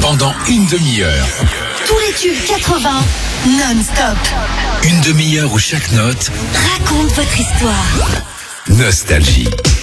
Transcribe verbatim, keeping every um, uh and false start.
pendant une demi-heure. Tous les tubes quatre-vingts, non-stop. Une demi-heure où chaque note raconte votre histoire. Nostalgie.